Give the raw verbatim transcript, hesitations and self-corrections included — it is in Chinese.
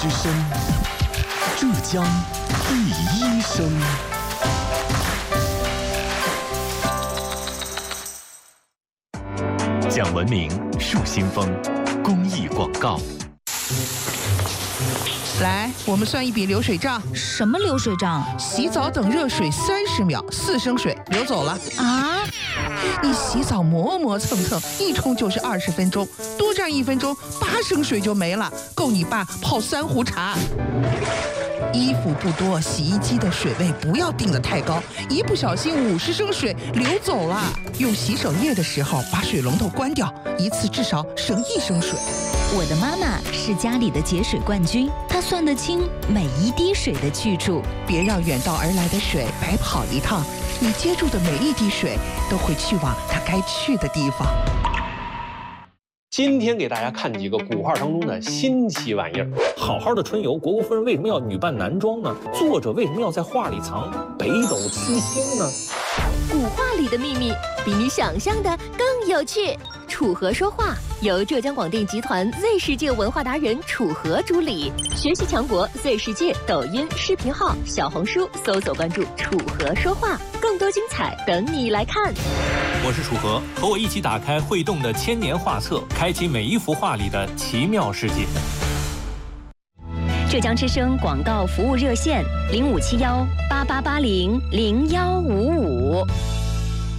之声，浙江第一声。讲文明树新风，公益广告。 来，我们算一笔流水账。 什么流水账？ 洗澡等热水三十秒，四升水流走了啊！ 你洗澡磨磨蹭蹭，一冲就是二十分钟，多站一分钟，八升水就没了，够你爸泡三壶茶。衣服不多，洗衣机的水位不要定得太高，一不小心五十升水流走了。用洗手液的时候把水龙头关掉，一次至少省一升水。 我的妈妈是家里的节水冠军，她算得清每一滴水的去处。 别让远道而来的水白跑一趟，你接住的每一滴水都会去往它该去的地方。 今天给大家看几个古画当中的新奇玩意儿。 好好的春游，国国夫人为什么要女扮男装呢？作者为什么要在画里藏北斗七星呢？ 古画里的秘密比你想象的更有趣。楚河说话由浙江广电集团 Z 世界文化达人楚河主理，学习强国 Z 世界抖音视频号、小红书搜索关注楚河说话，更多精彩等你来看。 我是楚河，和我一起打开会动的千年画册，开启每一幅画里的奇妙世界。 浙江之声广告服务热线：零五七幺八八八零零幺五五。